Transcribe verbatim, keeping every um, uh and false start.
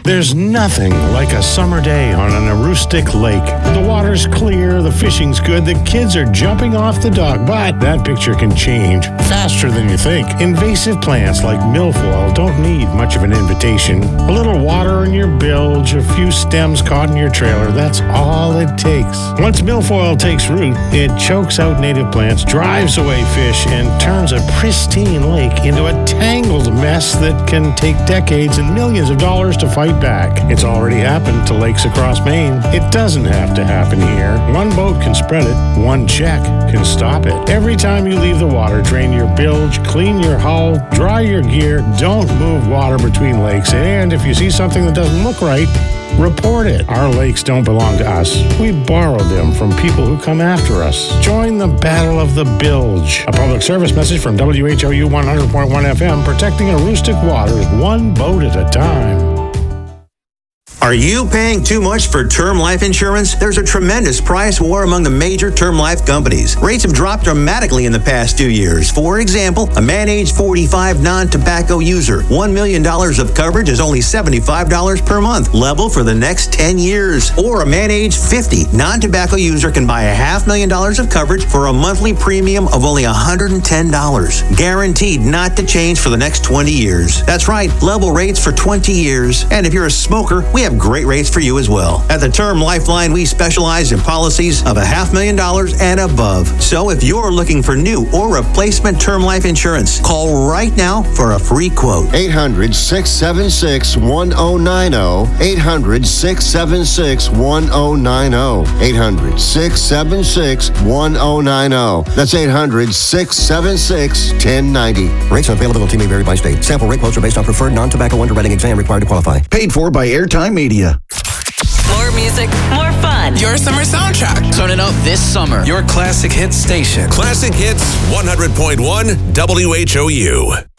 There's nothing like a summer day on an Aroostook lake. The water's clear, the fishing's good, the kids are jumping off the dock, but that picture can change faster than you think. Invasive plants like milfoil don't need much of an invitation. A little water in your bilge, a few stems caught in your trailer, that's all it takes. Once milfoil takes root, it chokes out native plants, drives away fish, and turns a pristine lake into a tangled mess that can take decades and millions of dollars to fight back. It's already happened to lakes across Maine. It doesn't have to happen here. One boat can spread it. One check can stop it. Every time you leave the water, drain your bilge, clean your hull, dry your gear, don't move water between lakes, and if you see something that doesn't look right, report it. Our lakes don't belong to us. We borrowed them from people who come after us. Join the Battle of the Bilge. A public service message from W H O U one hundred point one F M, protecting Aroostook waters one boat at a time. Are you paying too much for term life insurance? There's a tremendous price war among the major term life companies. Rates have dropped dramatically in the past two years. For example, a man age forty-five non-tobacco user, one million dollars of coverage is only seventy-five dollars per month, level for the next ten years. Or a man age fifty non-tobacco user can buy a half million dollars of coverage for a monthly premium of only one hundred ten dollars, guaranteed not to change for the next twenty years. That's right, level rates for twenty years. And if you're a smoker, we have great rates for you as well. At the Term Lifeline, we specialize in policies of a half million dollars and above. So if you're looking for new or replacement term life insurance, call right now for a free quote. eight hundred, six seven six, one oh nine oh. eight hundred, six seven six, one oh nine oh. eight hundred, six seven six, one oh nine oh. That's eight hundred, six seven six, one oh nine oh. Rates and availability may vary by state. Sample rate quotes are based on preferred non-tobacco underwriting exam required to qualify. Paid for by Airtime Media. More music, more fun. Your summer soundtrack. Turn it up this summer. Your classic hits station. Classic Hits one hundred point one W H O U.